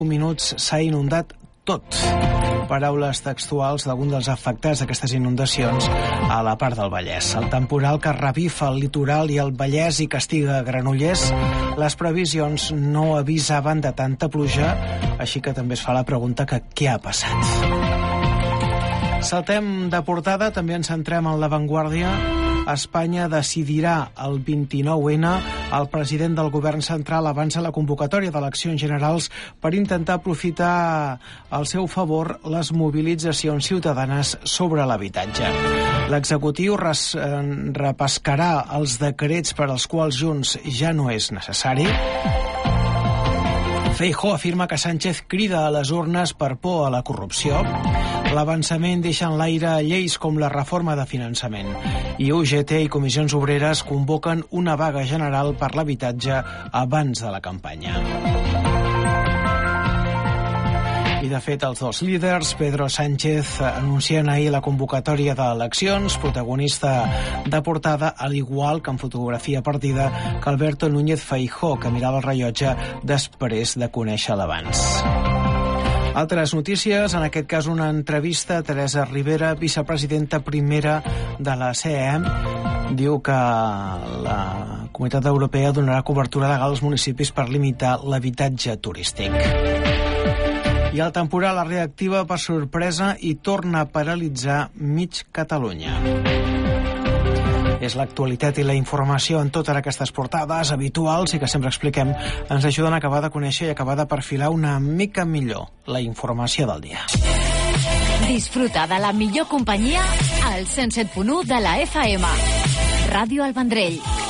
minuts s'ha inundat tot. Paraules textuals d'algun dels afectats d'aquestes inundacions a la part del Vallès. El temporal que revifa el litoral i el Vallès i castiga Granollers. Les previsions no avisaven de tanta pluja, així que també es fa la pregunta que què ha passat. Saltem de portada, també ens centrem en l'avantguàrdia. Espanya decidirà el 29N. El president del govern central avança la convocatòria d'eleccions generals per intentar aprofitar al seu favor les mobilitzacions ciutadanes sobre l'habitatge. L'executiu repescarà els decrets per als quals Junts ja no és necessari. Feijóo afirma que Sánchez crida a les urnes per por a la corrupció. L'avançament deixa en l'aire lleis com la reforma de finançament. I UGT i comissions obreres convoquen una vaga general per l'habitatge abans de la campanya. I, de fet, els dos líders, Pedro Sánchez, anuncien ahir la convocatòria d'eleccions, protagonista de portada, al igual que en fotografia partida, que Alberto Núñez Feijóo, que mirava el rellotge després de conèixer l'avanç. Altres notícies, en aquest cas una entrevista a Teresa Ribera, vicepresidenta primera de la CEE. Diu que la Comunitat Europea donarà cobertura legal als municipis per limitar l'habitatge turístic. I el temporal es reactiva per sorpresa i torna a paralitzar mig Catalunya. És l'actualitat i la informació en totes aquestes portades habituals i que sempre expliquem ens ajuden a acabar de conèixer i acabar de perfilar una mica millor la informació del dia. Disfruta de la millor companyia al 107.1 de la FM. Ràdio El Vendrell.